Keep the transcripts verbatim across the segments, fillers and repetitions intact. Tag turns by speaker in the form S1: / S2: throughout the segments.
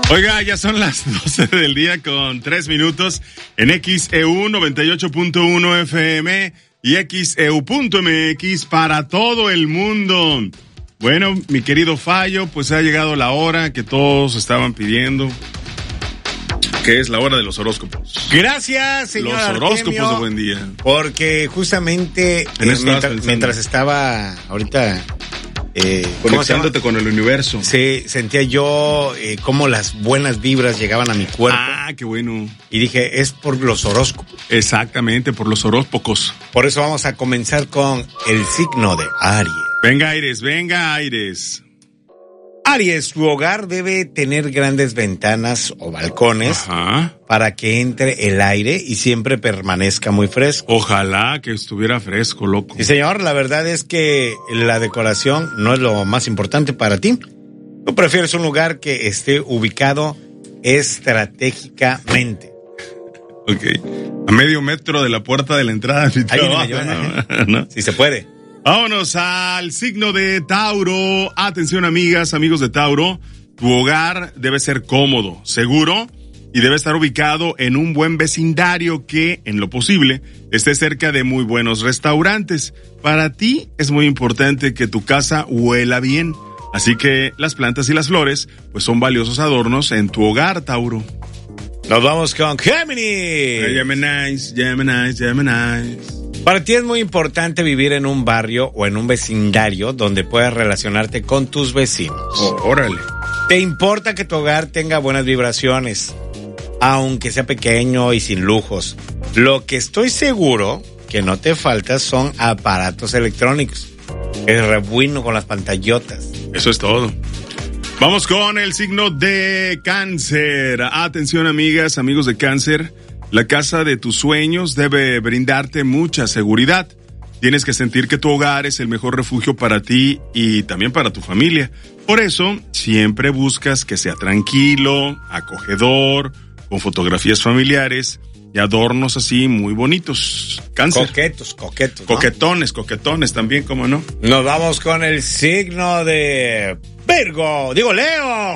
S1: Oiga, ya son las doce del día con tres minutos en X E U noventa y ocho punto uno F M y X E U punto M X para todo el mundo. Bueno, mi querido Fallo, pues ha llegado la hora que todos estaban pidiendo, que es la hora de los horóscopos.
S2: Gracias, señor
S1: Los horóscopos Artemio, de buen día.
S2: Porque justamente eh, mientras, mientras estaba ahorita... Eh,
S1: Conectándote con el universo.
S2: Sí, sentía yo eh, cómo las buenas vibras llegaban a mi cuerpo.
S1: Ah, qué bueno.
S2: Y dije, es por los horóscopos.
S1: Exactamente, por los horóscopos.
S2: Por eso vamos a comenzar con el signo de Aries.
S1: Venga, Aries, venga, Aries.
S2: Aries, tu hogar debe tener grandes ventanas o balcones.
S1: Ajá.
S2: Para que entre el aire y siempre permanezca muy fresco.
S1: Ojalá que estuviera fresco, loco.
S2: Sí, señor, la verdad es que la decoración no es lo más importante para ti. Tú prefieres un lugar que esté ubicado estratégicamente.
S1: Ok. A medio metro de la puerta de la entrada de mi trabajo.
S2: Ahí ¿no? ¿No? Si se puede.
S1: Vámonos al signo de Tauro. Atención, amigas, amigos de Tauro. Tu hogar debe ser cómodo, seguro y debe estar ubicado en un buen vecindario que, en lo posible, esté cerca de muy buenos restaurantes. Para ti es muy importante que tu casa huela bien. Así que las plantas y las flores, pues son valiosos adornos en tu hogar, Tauro.
S2: Nos vamos con Géminis.
S1: Géminis, Géminis, Géminis.
S2: Para ti es muy importante vivir en un barrio o en un vecindario donde puedas relacionarte con tus vecinos.
S1: Oh, órale.
S2: Te importa que tu hogar tenga buenas vibraciones, aunque sea pequeño y sin lujos. Lo que estoy seguro que no te falta son aparatos electrónicos. Es re bueno con las pantallotas.
S1: Eso es todo. Vamos con el signo de Cáncer. Atención, amigas, amigos de Cáncer. La casa de tus sueños debe brindarte mucha seguridad. Tienes que sentir que tu hogar es el mejor refugio para ti y también para tu familia. Por eso, siempre buscas que sea tranquilo, acogedor, con fotografías familiares y adornos así muy bonitos. Cáncer.
S2: Coquetos, coquetos, ¿no?
S1: Coquetones, coquetones también, ¿cómo no?
S2: Nos vamos con el signo de Virgo. Digo, Leo.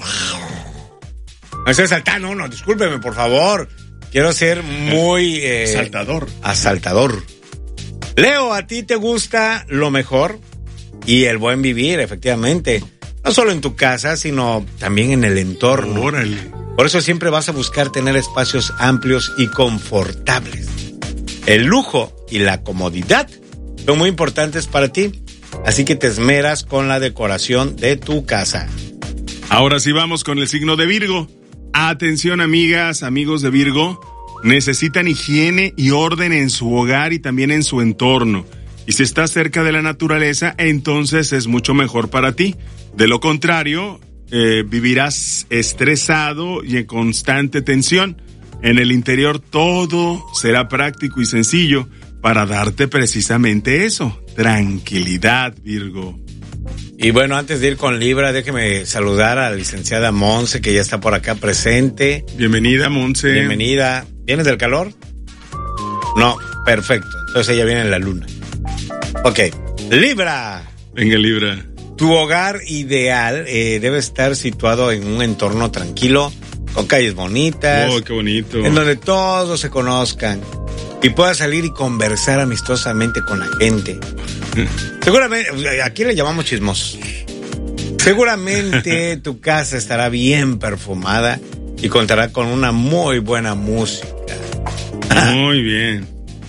S2: No estoy saltando, no, discúlpeme, por favor. Quiero ser muy... Eh,
S1: asaltador.
S2: Asaltador. Leo, a ti te gusta lo mejor y el buen vivir, efectivamente. No solo en tu casa, sino también en el entorno.
S1: Órale.
S2: Por eso siempre vas a buscar tener espacios amplios y confortables. El lujo y la comodidad son muy importantes para ti, así que te esmeras con la decoración de tu casa.
S1: Ahora sí vamos con el signo de Virgo. Atención, amigas, amigos de Virgo, necesitan higiene y orden en su hogar y también en su entorno. Y si estás cerca de la naturaleza, entonces es mucho mejor para ti. De lo contrario, eh, vivirás estresado y en constante tensión. En el interior todo será práctico y sencillo para darte precisamente eso, tranquilidad, Virgo.
S2: Y bueno, antes de ir con Libra, déjeme saludar a la licenciada Monse, que ya está por acá presente.
S1: Bienvenida, Monse.
S2: Bienvenida. ¿Vienes del calor? No, perfecto. Entonces ella viene en la luna. Ok, Libra.
S1: Venga, Libra.
S2: Tu hogar ideal eh, debe estar situado en un entorno tranquilo, con calles bonitas.
S1: Oh, qué bonito.
S2: En donde todos se conozcan y puedas salir y conversar amistosamente con la gente. Seguramente, aquí le llamamos chismosos. Seguramente tu casa estará bien perfumada y contará con una muy buena música.
S1: Muy bien.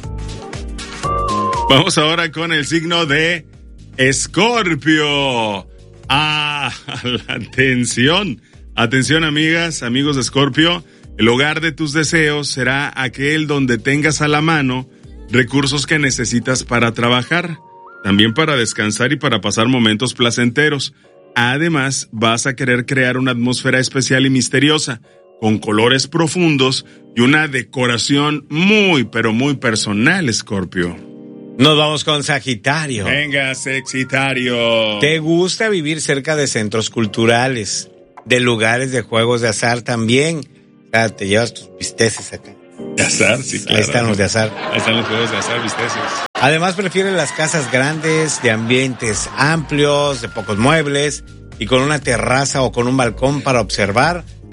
S1: Vamos ahora con el signo de Escorpio. Ah, atención. Atención, amigas, amigos de Escorpio. El hogar de tus deseos será aquel donde tengas a la mano recursos que necesitas para trabajar, también para descansar y para pasar momentos placenteros. Además, vas a querer crear una atmósfera especial y misteriosa, con colores profundos y una decoración muy, pero muy personal, Escorpio.
S2: Nos vamos con Sagitario.
S1: Venga, Sagitario.
S2: ¿Te gusta vivir cerca de centros culturales, de lugares de juegos de azar también? O sea, te llevas tus bisteces acá.
S1: De azar, sí, claro.
S2: Ahí están los de azar.
S1: Ahí están los juegos de azar, bisteces.
S2: Además, prefieres las casas grandes, de ambientes amplios, de pocos muebles y con una terraza o con un balcón para observar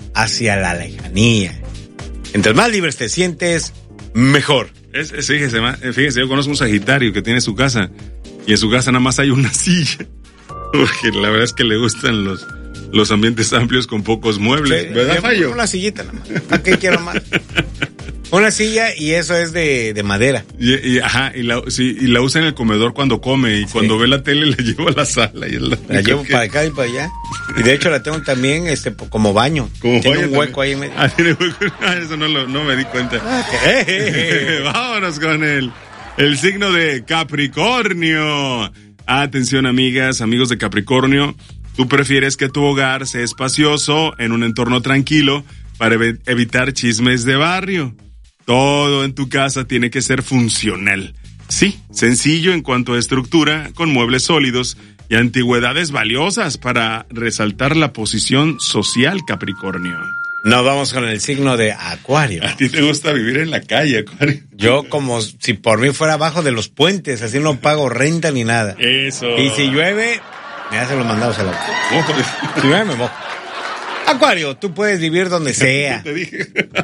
S2: hacia la lejanía. Entre más libre te sientes, mejor.
S1: Es, es, fíjese, fíjese, yo conozco un Sagitario que tiene su casa y en su casa nada más hay una silla. Porque la verdad es que le gustan los, los ambientes amplios con pocos muebles.
S2: Sí,
S1: ¿verdad, Fallo?
S2: Una sillita nada más. ¿Para qué quiero más? Una silla y eso es de, de madera.
S1: Y, y, ajá, y la, sí, y la usa en el comedor cuando come y sí. Cuando ve la tele la llevo a la sala. Y la,
S2: la llevo que... para acá y para allá. Y de hecho la tengo también este como baño.
S1: Como
S2: tiene
S1: baño
S2: un hueco
S1: también.
S2: Ahí en medio.
S1: Ah, tiene hueco. Ah, eso no, lo, no me di cuenta.
S2: Okay.
S1: Vámonos con el, el signo de Capricornio. Atención, amigas, amigos de Capricornio. Tú prefieres que tu hogar sea espacioso, en un entorno tranquilo, para ev- evitar chismes de barrio. Todo en tu casa tiene que ser funcional. Sí, sencillo en cuanto a estructura, con muebles sólidos y antigüedades valiosas para resaltar la posición social, Capricornio.
S2: Nos vamos con el signo de Acuario.
S1: ¿A ti te gusta vivir en la calle, Acuario?
S2: Yo como si por mí fuera abajo de los puentes, así no pago renta ni nada.
S1: Eso.
S2: Y si llueve, me hacen los mandados a la... Si llueve, me mojo. Acuario, tú puedes vivir donde sea.
S1: Te dije.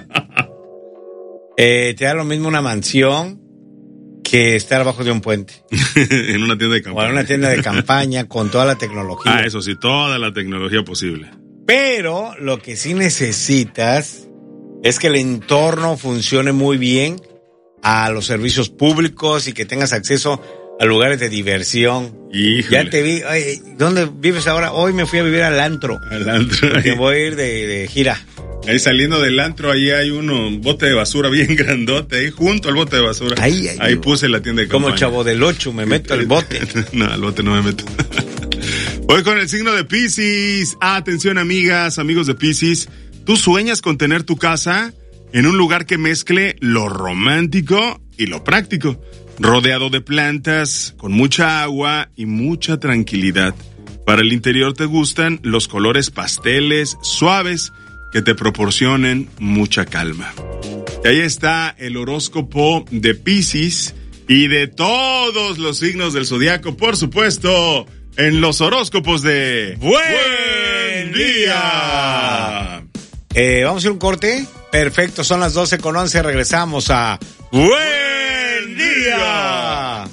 S2: Eh, te da lo mismo una mansión que estar abajo de un puente.
S1: En una tienda de campaña.
S2: O en una tienda de campaña con toda la tecnología.
S1: Ah, eso sí, toda la tecnología posible.
S2: Pero lo que sí necesitas es que el entorno funcione muy bien, a los servicios públicos y que tengas acceso a lugares de diversión.
S1: Híjole.
S2: Ya te vi, ay, ¿dónde vives ahora? Hoy me fui a vivir al antro.
S1: Al antro.
S2: Porque voy a ir de, de gira.
S1: Ahí saliendo del antro, ahí hay uno, un bote de basura bien grandote, ahí junto al bote de basura.
S2: Ahí, ahí,
S1: ahí puse la tienda de campaña.
S2: Como Chavo del Ocho, me meto al bote.
S1: No, al bote no me meto. Voy con el signo de Piscis. Atención, amigas, amigos de Piscis. ¿Tú sueñas con tener tu casa en un lugar que mezcle lo romántico y lo práctico? Rodeado de plantas, con mucha agua y mucha tranquilidad. Para el interior te gustan los colores pasteles, suaves, que te proporcionen mucha calma. Y ahí está el horóscopo de Piscis y de todos los signos del zodiaco, por supuesto, en los horóscopos de Buen Día.
S2: Eh, vamos a ir a un corte. Perfecto, son las doce con once. Regresamos a Buen Día.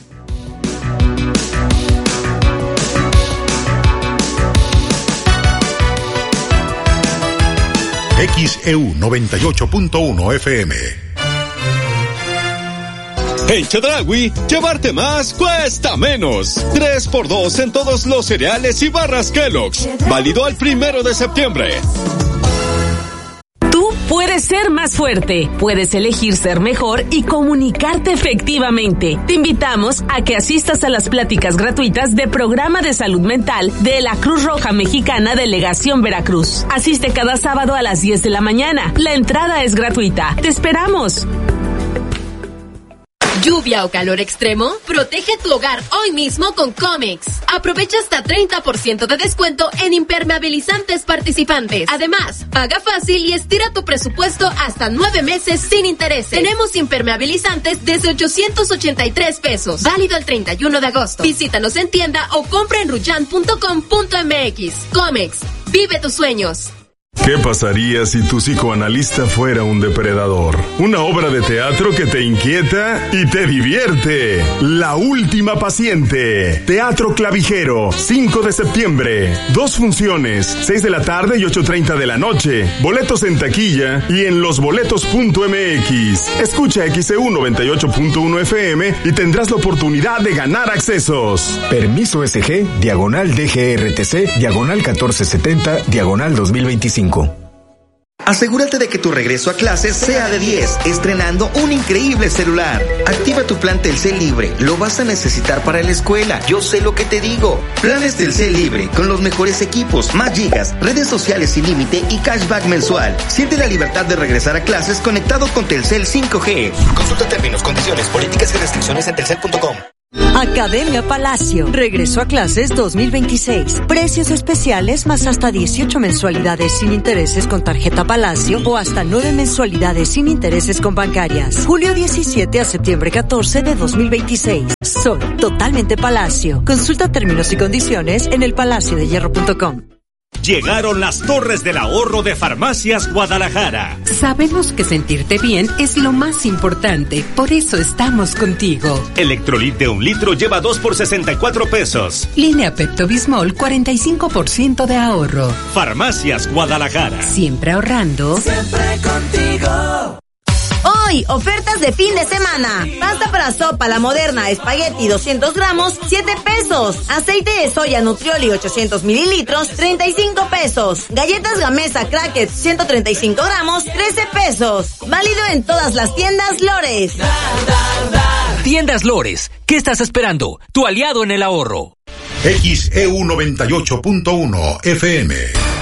S3: X E U noventa y ocho punto uno F M.
S4: En Chedraui, llevarte más cuesta menos. tres por dos en todos los cereales y barras Kellogg's. Válido al primero de septiembre.
S5: Tú puedes ser más fuerte, puedes elegir ser mejor y comunicarte efectivamente. Te invitamos a que asistas a las pláticas gratuitas de Programa de Salud Mental de la Cruz Roja Mexicana Delegación Veracruz. Asiste cada sábado a las diez de la mañana. La entrada es gratuita. ¡Te esperamos!
S6: ¿Lluvia o calor extremo? Protege tu hogar hoy mismo con Comex. Aprovecha hasta treinta por ciento de descuento en impermeabilizantes participantes. Además, paga fácil y estira tu presupuesto hasta nueve meses sin intereses. Tenemos impermeabilizantes desde ochocientos ochenta y tres pesos. Válido el treinta y uno de agosto. Visítanos en tienda o compra en ruyan punto com punto m x. Comex. Vive tus sueños.
S7: ¿Qué pasaría si tu psicoanalista fuera un depredador? Una obra de teatro que te inquieta y te divierte. La última paciente. Teatro Clavijero, cinco de septiembre. Dos funciones, seis de la tarde y ocho treinta de la noche. Boletos en taquilla y en losboletos punto m x. Escucha X E U noventa y ocho punto uno F M y tendrás la oportunidad de ganar accesos.
S8: Permiso S G, diagonal D G R T C, diagonal catorce setenta, diagonal dos mil veinticinco.
S9: Asegúrate de que tu regreso a clases sea de diez, estrenando un increíble celular. Activa tu plan Telcel Libre, lo vas a necesitar para la escuela, yo sé lo que te digo. Planes Telcel Libre, con los mejores equipos, más gigas, redes sociales sin límite y cashback mensual. Siente la libertad de regresar a clases conectado con Telcel cinco G.
S10: Consulta términos, condiciones, políticas y restricciones en telcel punto com.
S11: Academia Palacio. Regreso a clases dos mil veintiséis. Precios especiales más hasta dieciocho mensualidades sin intereses con tarjeta Palacio o hasta nueve mensualidades sin intereses con bancarias. Julio diecisiete a septiembre catorce de dos mil veintiséis. Soy totalmente Palacio. Consulta términos y condiciones en el palacio de hierro punto com.
S12: Llegaron las torres del ahorro de Farmacias Guadalajara.
S13: Sabemos que sentirte bien es lo más importante, por eso estamos contigo.
S12: Electrolit de un litro lleva dos por sesenta y cuatro pesos.
S13: Línea Pepto-Bismol, cuarenta y cinco por ciento de ahorro.
S12: Farmacias Guadalajara.
S13: Siempre ahorrando.
S14: Siempre contigo.
S15: Hoy, ofertas de fin de semana. Pasta para sopa La Moderna, espagueti doscientos gramos, siete pesos. Aceite de soya Nutrioli ochocientos mililitros, treinta y cinco pesos. Galletas Gamesa Crackers ciento treinta y cinco gramos, trece pesos. Válido en todas las tiendas Lores.
S14: Dar, dar, dar.
S16: Tiendas Lores, ¿qué estás esperando? Tu aliado en el ahorro.
S3: X E U noventa y ocho punto uno F M.